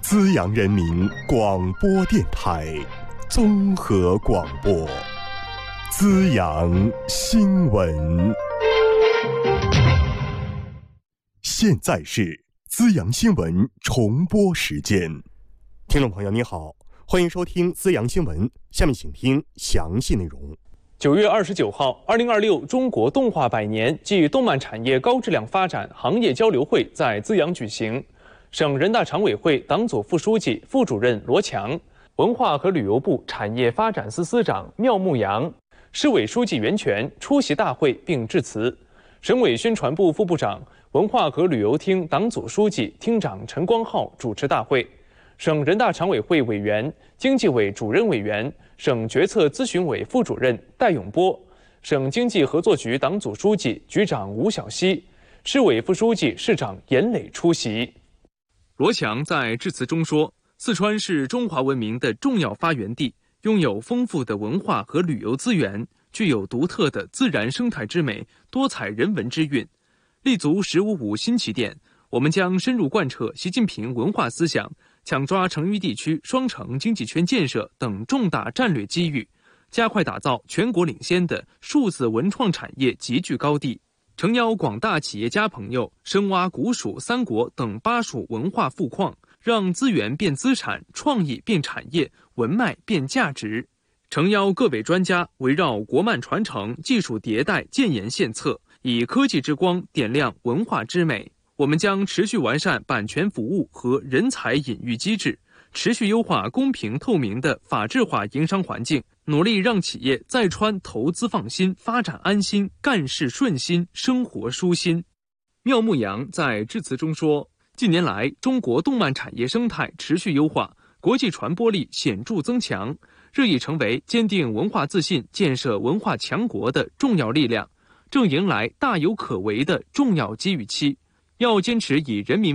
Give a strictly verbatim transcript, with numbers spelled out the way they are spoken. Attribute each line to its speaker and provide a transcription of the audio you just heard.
Speaker 1: 资阳人民广播电台综合广播，资阳新闻。现在是资阳新闻重播时间。听众朋友你好，欢迎收听资阳新闻，下面请听详细内容。
Speaker 2: 九月二十九号，二零二六中国动画百年暨动漫产业高质量发展行业交流会在资阳举行。省人大常委会党组副书记、副主任罗强，文化和旅游部产业发展司司长缪牧阳，市委书记袁泉出席大会并致辞。省委宣传部副部长、文化和旅游厅党组书记、厅长陈光浩主持大会。省人大常委会委员、经济委主任委员、省决策咨询委副主任戴永波，省经济合作局党组书记、局长吴晓溪，市委副书记、市长严磊出席。罗强在致辞中说，四川是中华文明的重要发源地，拥有丰富的文化和旅游资源，具有独特的自然生态之美、多彩人文之韵。立足十五五新起点，我们将深入贯彻习近平文化思想，抢抓成渝地区双城经济圈建设等重大战略机遇，加快打造全国领先的数字文创产业集聚高地，诚邀广大企业家朋友深挖古蜀三国等巴蜀文化富矿，让资源变资产，创意变产业，文脉变价值。诚邀各位专家围绕国漫传承、技术迭代建言献策，以科技之光点亮文化之美。我们将持续完善版权服务和人才引育机制，持续优化公平透明的法治化营商环境，努力让企业在川投资放心、发展安心、干事顺心、生活舒心。缪牧阳在致辞中说，近年来中国动漫产业生态持续优化，国际传播力显著增强，日益成为坚定文化自信、建设文化强国的重要力量，正迎来大有可为的重要机遇期。要坚持以人民